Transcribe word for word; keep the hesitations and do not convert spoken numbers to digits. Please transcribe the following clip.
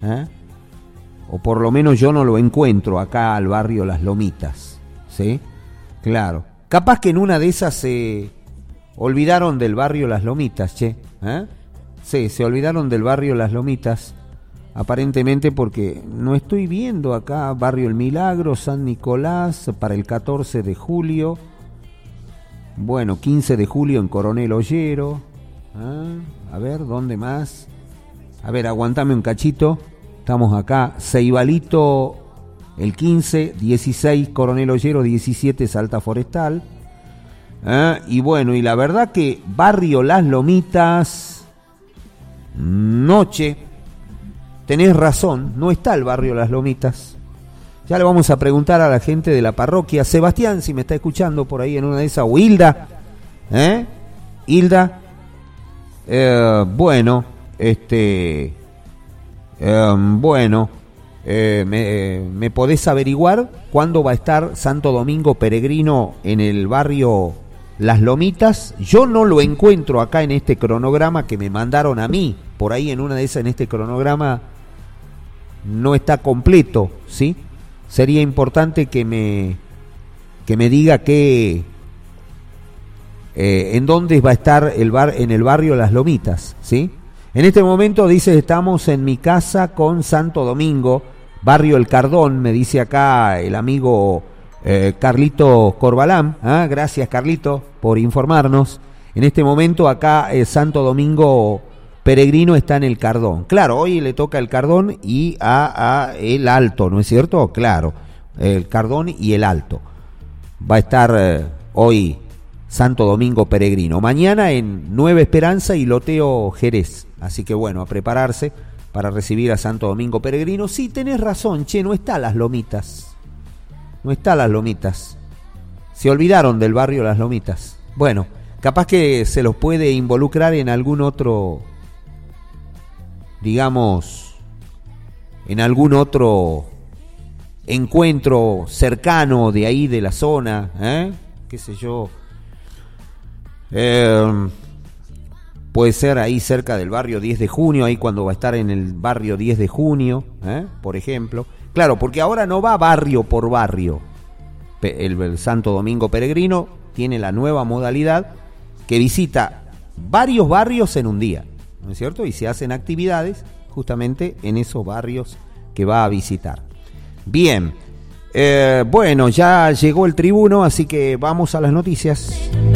¿eh? O por lo menos yo no lo encuentro acá al barrio Las Lomitas, ¿sí? Claro. Capaz que en una de esas se olvidaron del barrio Las Lomitas, che. ¿Eh? Sí, se olvidaron del barrio Las Lomitas, aparentemente porque no estoy viendo acá barrio El Milagro, San Nicolás, para el catorce de julio. Bueno, quince de julio en Coronel Ollero. ¿Eh? A ver, ¿dónde más? A ver, aguantame un cachito. Estamos acá, Ceibalito el quince, dieciséis Coronel Ollero, diecisiete Salta Forestal. ¿Eh? Y bueno, y la verdad que barrio Las Lomitas, noche, tenés razón, no está el barrio Las Lomitas. Ya le vamos a preguntar a la gente de la parroquia. Sebastián, si me está escuchando por ahí en una de esas, o Hilda, ¿eh? Hilda, eh, bueno, este... Eh, bueno, eh, me, eh, ¿me podés averiguar cuándo va a estar Santo Domingo Peregrino en el barrio Las Lomitas? Yo no lo encuentro acá en este cronograma que me mandaron a mí. Por ahí en una de esas, en este cronograma, no está completo, ¿sí? Sería importante que me, que me diga que, eh, en dónde va a estar el bar, en el barrio Las Lomitas, ¿sí? En este momento dice, estamos en mi casa con Santo Domingo, barrio El Cardón, me dice acá el amigo eh, Carlito Corbalán. ¿eh? Gracias, Carlito, por informarnos. En este momento acá eh, Santo Domingo Peregrino está en El Cardón. Claro, hoy le toca El Cardón y a, a El Alto, ¿no es cierto? Claro, El Cardón y El Alto. Va a estar eh, hoy Santo Domingo Peregrino. Mañana en Nueva Esperanza y Loteo Jerez. Así que bueno, a prepararse para recibir a Santo Domingo Peregrino. Sí, tenés razón, che, no está Las Lomitas. No está Las Lomitas. Se olvidaron del barrio Las Lomitas. Bueno, capaz que se los puede involucrar en algún otro, digamos, en algún otro encuentro cercano de ahí, de la zona, ¿eh? Qué sé yo. Eh... Puede ser ahí cerca del barrio diez de junio, ahí cuando va a estar en el barrio diez de junio, ¿eh? Por ejemplo. Claro, porque ahora no va barrio por barrio. El, el Santo Domingo Peregrino tiene la nueva modalidad que visita varios barrios en un día, ¿no es cierto? Y se hacen actividades justamente en esos barrios que va a visitar. Bien, eh, bueno, ya llegó el tribuno, así que vamos a las noticias.